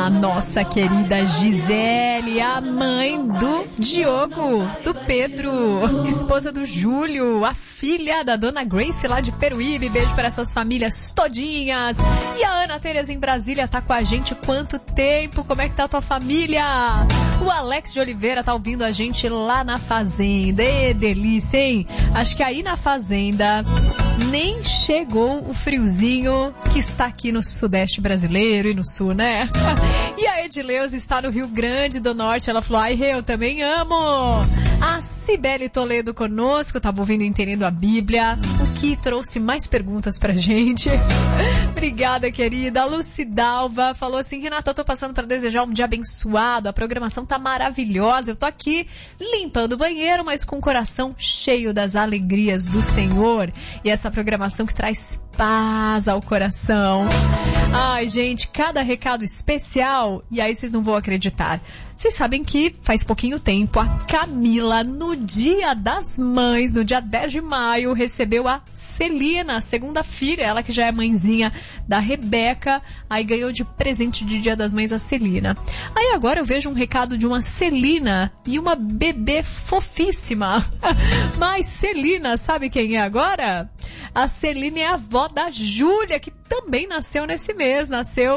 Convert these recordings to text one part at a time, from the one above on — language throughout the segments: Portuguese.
a nossa querida Gisele, a mãe do Diogo, do Pedro, esposa do Júlio, a filha da dona Grace lá de Peruíbe. Beijo para essas famílias todinhas. E a Ana Tereza em Brasília tá com a gente. Quanto tempo? Como é que tá a tua família? O Alex de Oliveira tá ouvindo a gente lá na fazenda. Ê, delícia, hein? Acho que aí na fazenda nem chegou o friozinho que está aqui no sudeste brasileiro e no sul, né? E a Edileuza está no Rio Grande do Norte. Ela falou, ai, eu também amo. A Cibele Toledo conosco, tava ouvindo e entendendo a Bíblia, o que trouxe mais perguntas pra gente. Obrigada, querida. A Lucidalva falou assim, Renata, eu tô passando para desejar um dia abençoado, a programação tá maravilhosa, eu tô aqui limpando o banheiro, mas com o coração cheio das alegrias do Senhor. E essa programação que traz paz ao coração. Ai, gente, cada recado especial, e aí vocês não vão acreditar. Vocês sabem que faz pouquinho tempo a Camila, no Dia das Mães, no dia 10 de maio, recebeu a Celina, a segunda filha, ela que já é mãezinha da Rebeca, aí ganhou de presente de Dia das Mães a Celina. Aí agora eu vejo um recado de uma Celina e uma bebê fofíssima. Mas Celina, sabe quem é agora? A Celina é a avó da Júlia, que também nasceu nesse mês,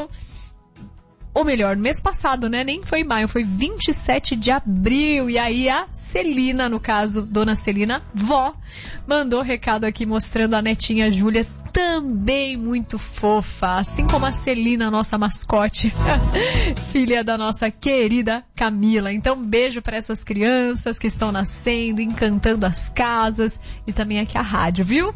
ou melhor, no mês passado, né? Nem foi maio, foi 27 de abril. E aí a Celina, no caso, dona Celina, vó, mandou recado aqui mostrando a netinha Júlia, também muito fofa, assim como a Celina, nossa mascote, filha da nossa querida Camila. Então, beijo para essas crianças que estão nascendo, encantando as casas e também aqui a rádio, viu?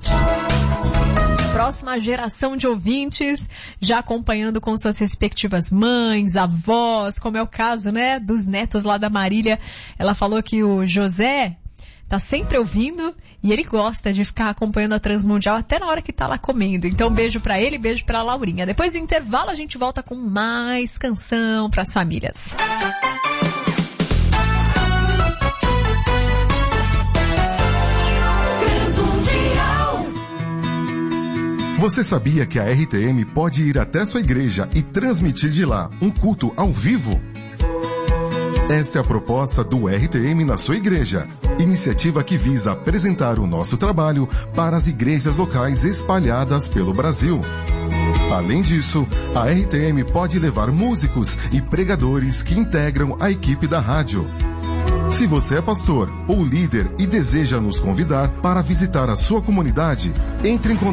Próxima geração de ouvintes, já acompanhando com suas respectivas mães, avós, como é o caso, né, dos netos lá da Marília. Ela falou que o José tá sempre ouvindo e ele gosta de ficar acompanhando a Transmundial até na hora que tá lá comendo. Então, beijo pra ele, beijo pra Laurinha. Depois do intervalo, a gente volta com mais canção pras famílias. Você sabia que a RTM pode ir até sua igreja e transmitir de lá um culto ao vivo? Esta é a proposta do RTM na sua igreja, iniciativa que visa apresentar o nosso trabalho para as igrejas locais espalhadas pelo Brasil. Além disso, a RTM pode levar músicos e pregadores que integram a equipe da rádio. Se você é pastor ou líder e deseja nos convidar para visitar a sua comunidade, entre em contato